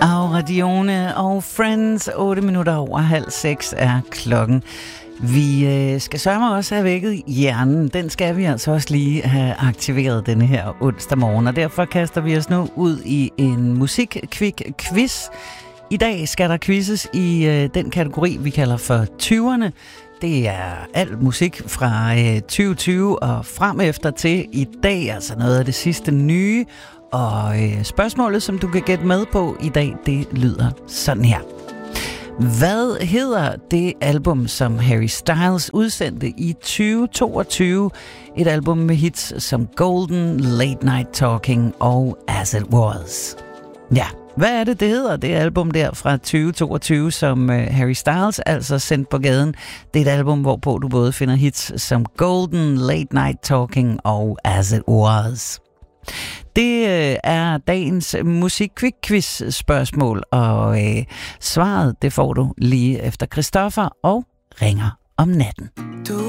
Aura Dione og Friends, 8 minutter over 5:30 er klokken. Vi skal sørge også have vækket hjernen. Den skal vi altså også lige have aktiveret denne her onsdag morgen, og derfor kaster vi os nu ud i en musik-quiz. I dag skal der quizzes i den kategori, vi kalder for 20'erne. Det er al musik fra 2020 og frem efter til i dag, altså noget af det sidste nye. Og spørgsmålet, som du kan gætte med på i dag, det lyder sådan her. Hvad hedder det album, som Harry Styles udsendte i 2022? Et album med hits som Golden, Late Night Talking og As It Was. Ja, hvad er det hedder, det album der fra 2022, som Harry Styles altså sendte på gaden? Det er et album, hvorpå du både finder hits som Golden, Late Night Talking og As It Was. Det er dagens musik-quiz-spørgsmål, og svaret det får du lige efter Christoffer og Ringer om natten. Du